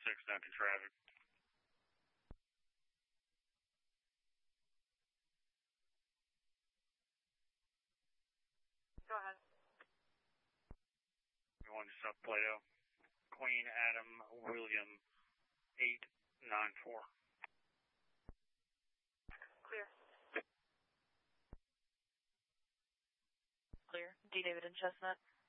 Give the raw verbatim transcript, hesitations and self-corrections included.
six Duncan traffic. Go ahead. One South Plato. Queen Adam William eight nine four. Clear. Clear. D. David and Chestnut.